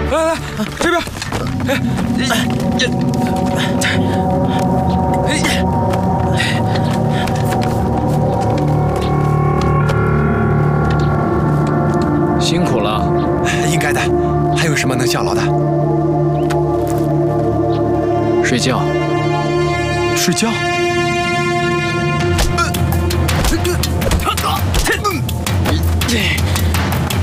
来，这边。 辛苦了。 应该的，还有什么能效劳的？ 睡觉。 睡觉。